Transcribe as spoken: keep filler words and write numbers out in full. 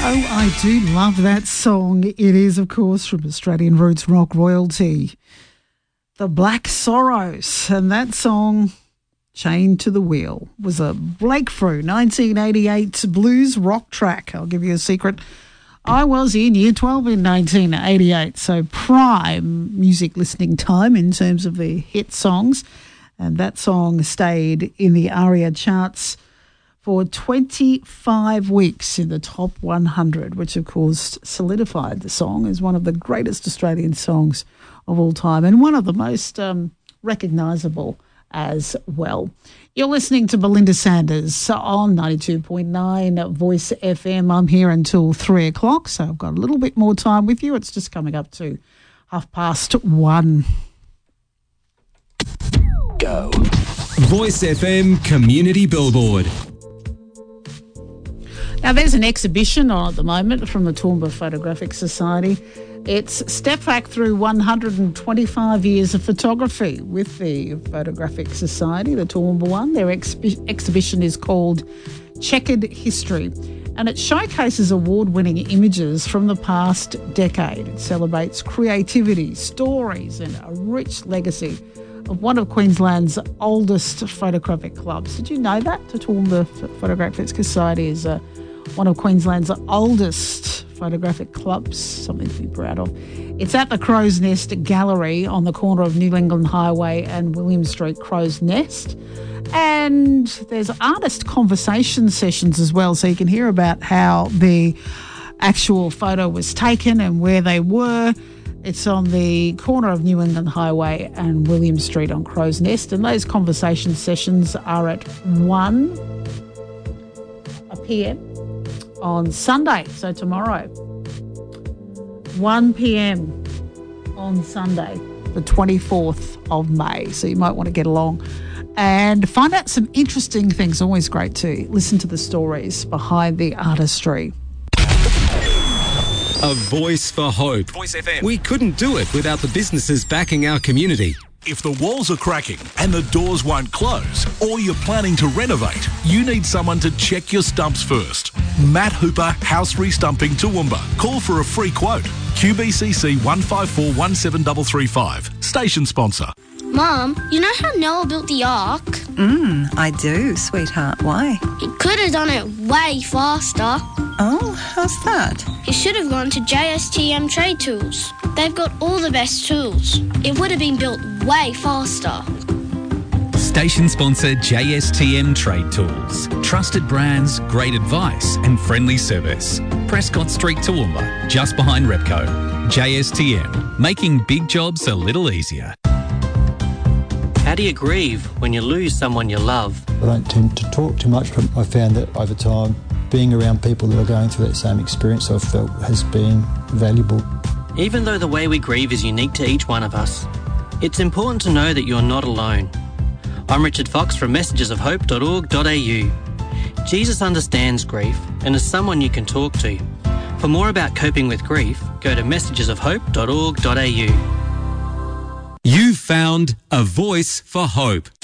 Oh, I do love that song. It is, of course, from Australian roots rock royalty, The Black Sorrows. And that song, Chained to the Wheel, was a breakthrough nineteen eighty-eight blues rock track. I'll give you a secret. I was in year twelve in nineteen eighty-eight, so prime music listening time in terms of the hit songs. And that song stayed in the ARIA charts for twenty-five weeks in the top one hundred, which of course solidified the song as one of the greatest Australian songs of all time and one of the most um, recognisable as well. You're listening to Belinda Sanders on ninety-two point nine Voice F M. I'm here until three o'clock, so I've got a little bit more time with you. It's just coming up to half past one. Go. Voice F M Community Billboard. Now, there's an exhibition on at the moment from the Toowoomba Photographic Society. It's Step Back Through one hundred twenty-five Years of Photography with the Photographic Society, the Toowoomba one. Their expi- exhibition is called Checkered History, and it showcases award-winning images from the past decade. It celebrates creativity, stories and a rich legacy of one of Queensland's oldest photographic clubs. Did you know that? The Toowoomba Photographic Society is uh, one of Queensland's oldest photographic clubs, something to be proud of. It's at the Crow's Nest Gallery on the corner of New England Highway and William Street, Crow's Nest. And there's artist conversation sessions as well, so you can hear about how the actual photo was taken and where they were. It's on the corner of New England Highway and William Street on Crow's Nest, and those conversation sessions are at one p.m. on Sunday, so tomorrow. one p.m. on Sunday, the twenty-fourth of May, so you might want to get along and find out some interesting things. Always great to listen to the stories behind the artistry. A voice for hope. Voice F M. We couldn't do it without the businesses backing our community. If the walls are cracking and the doors won't close, or you're planning to renovate, you need someone to check your stumps first. Matt Hooper, House Restumping Toowoomba. Call for a free quote. Q B C C one five four one seven three three five. Station sponsor. Mum, you know how Noah built the Ark? Mm, I do, sweetheart. Why? He could have done it way faster. Oh, how's that? He should have gone to J S T M Trade Tools. They've got all the best tools. It would have been built way faster. Station sponsor J S T M Trade Tools. Trusted brands, great advice and friendly service. Prescott Street, Toowoomba, just behind Repco. J S T M, making big jobs a little easier. How do you grieve when you lose someone you love? I don't tend to talk too much, but I found that over time, being around people that are going through that same experience, I've felt has been valuable. Even though the way we grieve is unique to each one of us, it's important to know that you're not alone. I'm Richard Fox from messages of hope dot org dot a u. Jesus understands grief and is someone you can talk to. For more about coping with grief, go to messages of hope dot org dot a u. You found a voice for hope.